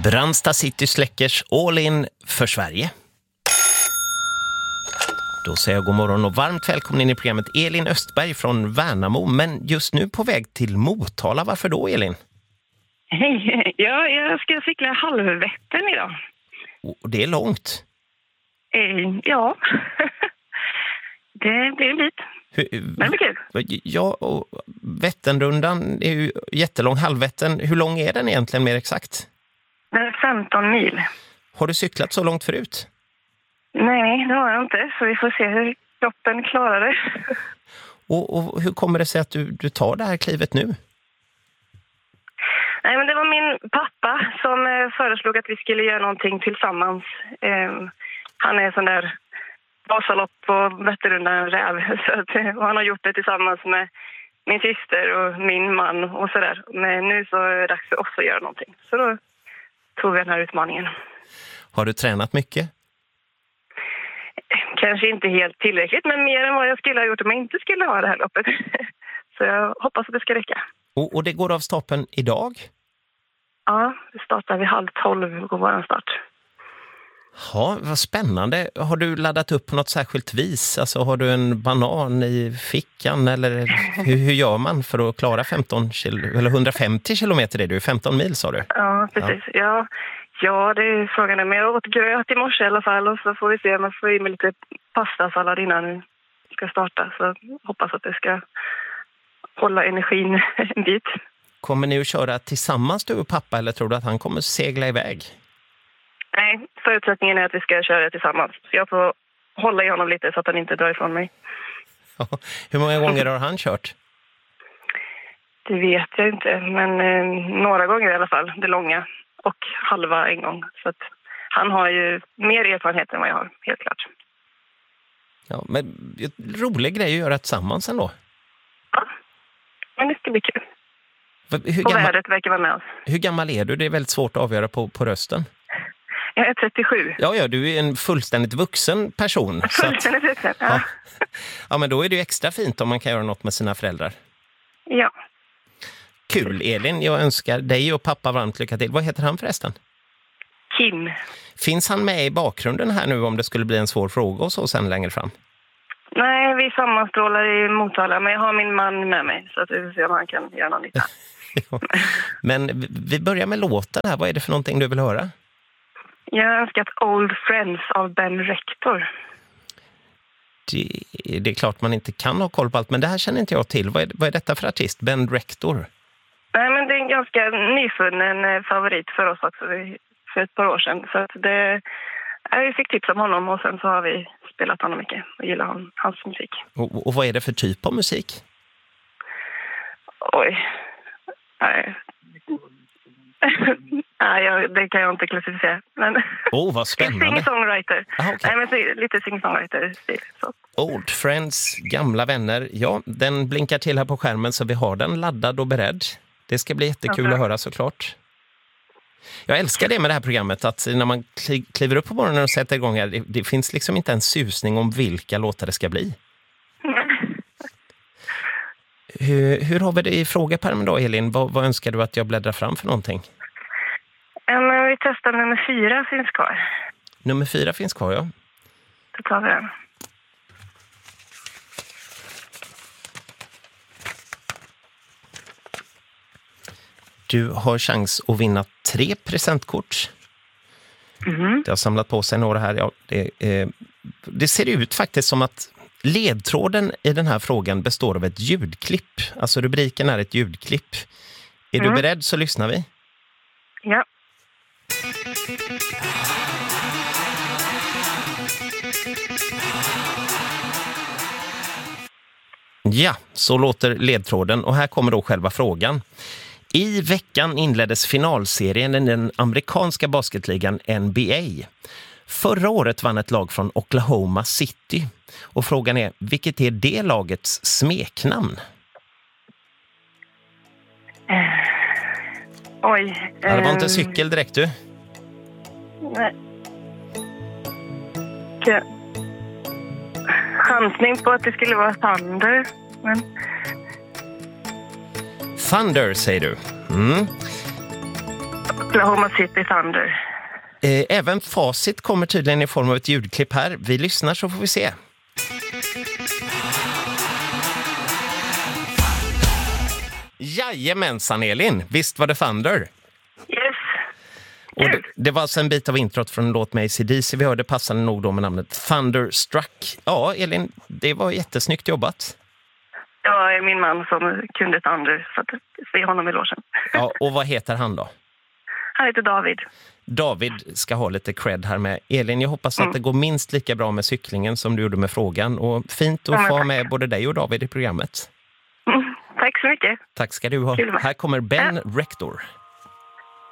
Brandsta City släckers all in för Sverige. Då säger jag god morgon och varmt välkommen in i programmet Elin Östberg från Värnamo. Men just nu på väg till Motala. Varför då, Elin? Hej, jag ska cykla Halvvättern idag. Och det är långt. Ja, det blir en bit. Men det blir kul. Ja, och Vätternrundan är ju jättelång. Halvvättern, hur lång är den egentligen mer exakt? Den är 15 mil. Har du cyklat så långt förut? Nej, det har jag inte. Så vi får se hur kroppen klarar det. Och hur kommer det sig att du tar det här klivet nu? Nej, men det var min pappa som föreslog att vi skulle göra någonting tillsammans. Han är sån där Vasalopp och Vätternrundan räv. Så att, och han har gjort det tillsammans med min syster och min man och sådär. Men nu så är det dags för oss att göra någonting. Så då tog vi den här utmaningen. Har du tränat mycket? Kanske inte helt tillräckligt, men mer än vad jag skulle ha gjort om jag inte skulle ha det här loppet. Så jag hoppas att det ska räcka. Och det går av stapeln idag? Ja, det startar vid 11:30 på vår start. Ja, vad spännande. Har du laddat upp på något särskilt vis? Alltså har du en banan i fickan eller hur gör man för att klara 150 kilometer? Det är du 15 mil sa du? Ja, precis. Ja, det är frågan. Men jag åt gröt i morse i alla fall och så får vi se om man får i med lite pastasallad innan vi ska starta. Så hoppas att det ska hålla energin en bit. Kommer ni att köra tillsammans du och pappa eller tror du att han kommer segla iväg? Nej, förutsättningen är att vi ska köra tillsammans. Så jag får hålla i honom lite så att han inte drar ifrån mig. Ja, hur många gånger har han kört? Det vet jag inte, men några gånger i alla fall, det långa. Och halva en gång. Så att han har ju mer erfarenhet än vad jag har, helt klart. Ja, men rolig grej att göra tillsammans ändå. Ja, men det ska bli kul. Och vädret verkar vara med oss. Hur gammal är du? Det är väldigt svårt att avgöra på rösten. Jag är 37. Ja, du är en fullständigt vuxen person. Fullständigt vuxen, ja. Ja, men då är det ju extra fint om man kan göra något med sina föräldrar. Ja. Kul, Elin. Jag önskar dig och pappa varmt lycka till. Vad heter han förresten? Kim. Finns han med i bakgrunden här nu om det skulle bli en svår fråga och så sen längre fram? Nej, vi sammanstrålar i Motala, men jag har min man med mig så att vi får se om han kan göra någon nytta. Ja. Men vi börjar med låten här. Vad är det för någonting du vill höra? Jag har önskat Old Friends av Ben Rector. Det är klart man inte kan ha koll på allt, men det här känner inte jag till. Vad är detta för artist? Ben Rector? Nej, men det är en ganska nyfunnen favorit för oss också för ett par år sedan. Så att jag fick tips om honom och sen så har vi spelat honom mycket och gillar hans musik. Och vad är det för typ av musik? Oj. Nej. Nej, det kan jag inte klassificera. Men vad spännande. Singer-songwriter. Okay. Nej, men lite singer-songwriter-stil. Old Friends, gamla vänner. Ja, den blinkar till här på skärmen så vi har den laddad och beredd. Det ska bli jättekul att höra såklart. Jag älskar det med det här programmet att när man kliver upp på morgonen och sätter igång här, det finns liksom inte en susning om vilka låtar det ska bli. Hur har vi det i frågepärmen då, Elin? Vad önskar du att jag bläddrar fram för någonting? Vi testar nummer 4 finns kvar. Nummer 4 finns kvar, ja. Då tar vi den. Du har chans att vinna 3 presentkort. Det har samlat på sig några här. Ja, det ser ut faktiskt som att ledtråden i den här frågan består av ett ljudklipp. Alltså rubriken är ett ljudklipp. Är du beredd så lyssnar vi. Ja. Ja, så låter ledtråden och här kommer då själva frågan. I veckan inleddes finalserien i den amerikanska basketligan NBA. Förra året vann ett lag från Oklahoma City. Och frågan är, vilket är det lagets smeknamn? Oj. Det var inte cykel direkt du. Nej. Chansning på att det skulle vara Thunder. Men... Thunder säger du. Oklahoma City Thunder. Även facit kommer tydligen i form av ett ljudklipp här. Vi lyssnar så får vi se. Jajamensan, Elin. Visst var det Thunder? Yes. Och det var alltså en bit av introt från en låt med AC/DC. Vi hörde passande nog då med namnet Thunderstruck. Ja, Elin, det var jättesnyggt jobbat. Ja, min man som kunde Thunder, så att se honom i logen. Ja, och vad heter han då? Han heter David. David ska ha lite cred här med. Elin, jag hoppas att det går minst lika bra med cyklingen som du gjorde med frågan. Och fint att få med både dig och David i programmet. Tack så mycket. Tack ska du ha. Här kommer Ben Rector.